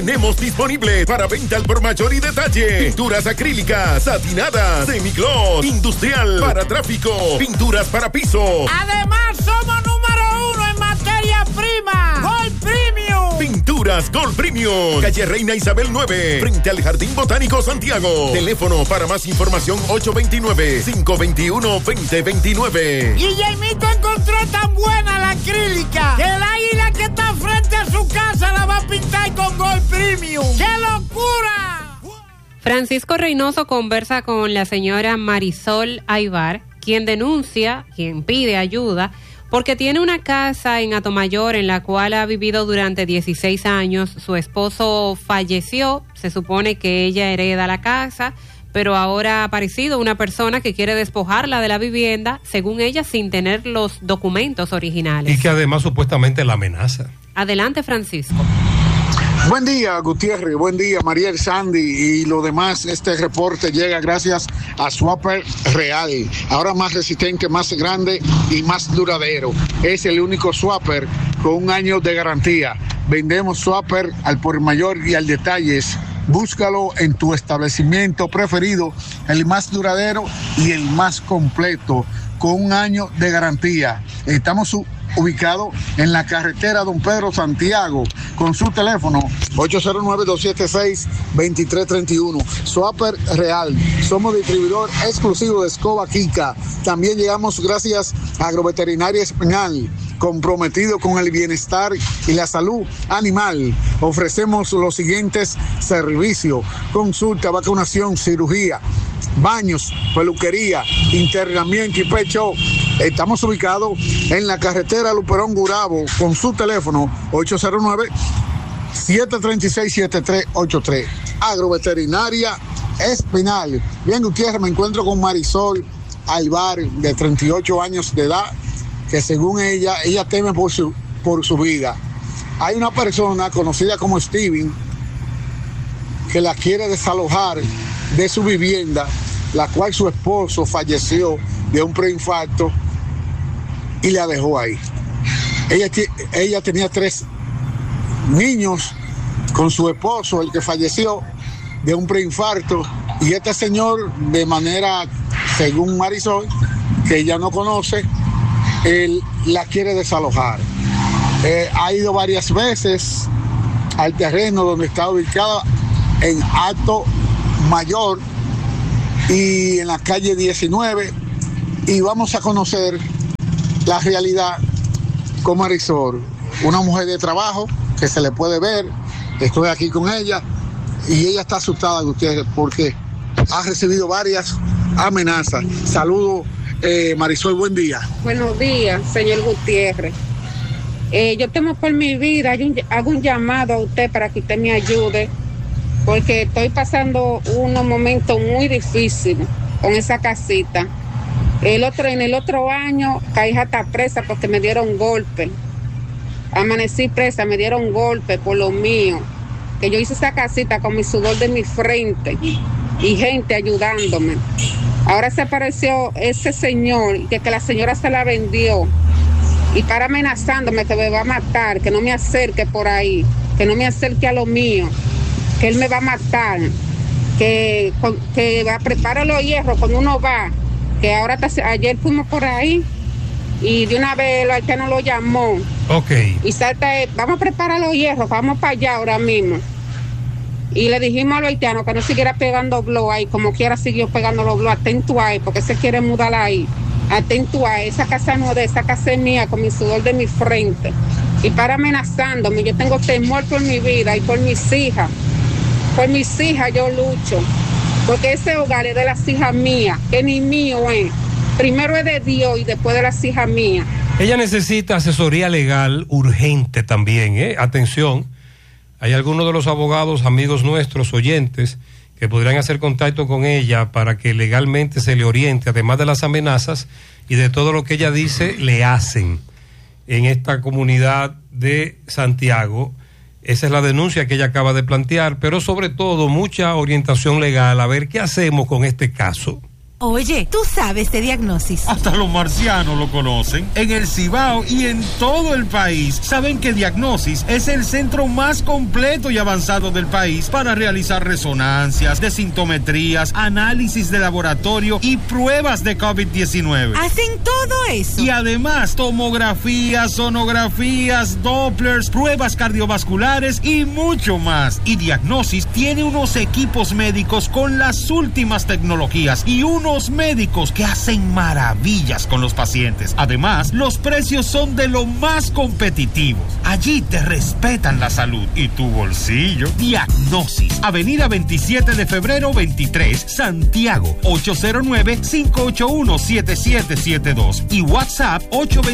tenemos disponible para venta al por mayor y detalle. Pinturas acrílicas, satinadas, semigloss, industrial, para tráfico, pinturas para piso. Además, somos número 1 en materia prima. Gold Premium. Pinturas Gold Premium. Calle Reina Isabel 9, frente al Jardín Botánico Santiago. Teléfono para más información 829-521-2029. Y Jaimito encontró tan buena la acrílica que el águila que está frente a su casa la va a pintar con Gold Premium. ¡Qué locura! Francisco Reynoso conversa con la señora Marisol Aybar, quien pide ayuda porque tiene una casa en Atomayor en la cual ha vivido durante 16 años. Su esposo falleció, se supone que ella hereda la casa, pero ahora ha aparecido una persona que quiere despojarla de la vivienda, según ella, sin tener los documentos originales. Y que además supuestamente la amenaza. Adelante, Francisco. Buen día, Gutiérrez, buen día, Mariel, Sandy y lo demás. Este reporte llega gracias a Swapper Real, ahora más resistente, más grande y más duradero. Es el único Swapper con 1 año de garantía. Vendemos Swapper al por mayor y al detalles. Búscalo en tu establecimiento preferido, el más duradero y el más completo, con 1 año de garantía. Estamos ubicado en la carretera Don Pedro Santiago, con su teléfono 809-276-2331. Swapper Real, somos distribuidor exclusivo de escoba Kika. También llegamos gracias a Agroveterinaria Espinal, comprometido con el bienestar y la salud animal. Ofrecemos los siguientes servicios: consulta, vacunación, cirugía, baños, peluquería, internamiento y pecho. Estamos ubicados en la carretera Luperón Gurabo, con su teléfono 809-736-7383. Agroveterinaria Espinal. Bien, Gutiérrez, me encuentro con Marisol Aybar, de 38 años de edad, que según ella teme por su vida. Hay una persona conocida como Steven que la quiere desalojar de su vivienda, la cual su esposo falleció de un preinfarto y la dejó ahí. Ella tenía 3 niños con su esposo, el que falleció de un preinfarto, y este señor, de manera, según Marisol, que ella no conoce, él la quiere desalojar. Ha ido varias veces al terreno donde está ubicada, en Atomayor y en la calle 19, y vamos a conocer la realidad con Marisol, una mujer de trabajo que se le puede ver. Estoy aquí con ella y ella está asustada, Gutiérrez, porque ha recibido varias amenazas. Saludos, Marisol, buen día. Buenos días, señor Gutiérrez. Yo temo por mi vida, hago un llamado a usted para que usted me ayude, porque estoy pasando unos momentos muy difíciles con esa casita. En el otro año caí hasta presa porque me dieron golpe. Amanecí presa, me dieron golpe por lo mío. Que yo hice esa casita con mi sudor de mi frente y gente ayudándome. Ahora se apareció ese señor que la señora se la vendió y para amenazándome que me va a matar, que no me acerque por ahí, que no me acerque a lo mío, que él me va a matar, que va a preparar los hierros cuando uno va. Que ahora ayer fuimos por ahí y de una vez el haitiano lo llamó. Ok. Y salta, vamos a preparar los hierros, vamos para allá ahora mismo. Y le dijimos a los haitianos que no siguiera pegando blow ahí, como quiera siguió pegando los blow, atento ahí, porque se quiere mudar ahí. Atento ahí, esa casa no de esa casa es mía, con mi sudor de mi frente. Y para amenazándome, yo tengo temor por mi vida y por mis hijas. Por mis hijas yo lucho. Porque ese hogar es de las hijas mías, que ni mío es. Primero es de Dios y después de las hijas mías. Ella necesita asesoría legal urgente también, Atención, hay algunos de los abogados, amigos nuestros, oyentes, que podrían hacer contacto con ella para que legalmente se le oriente, además de las amenazas y de todo lo que ella dice le hacen en esta comunidad de Santiago. Esa es la denuncia que ella acaba de plantear, pero sobre todo mucha orientación legal, a ver qué hacemos con este caso. Oye, ¿tú sabes de Diagnosis? Hasta los marcianos lo conocen. En el Cibao y en todo el país saben que Diagnosis es el centro más completo y avanzado del país para realizar resonancias, densitometrías, análisis de laboratorio y pruebas de COVID-19. ¿Hacen todo eso? Y además tomografías, sonografías, Dopplers, pruebas cardiovasculares y mucho más. Y Diagnosis tiene unos equipos médicos con las últimas tecnologías y unos médicos que hacen maravillas con los pacientes. Además, los precios son de lo más competitivos. Allí te respetan la salud y tu bolsillo. Diagnosis, Avenida 27 de febrero 23, Santiago, 809-581-7772 y WhatsApp 820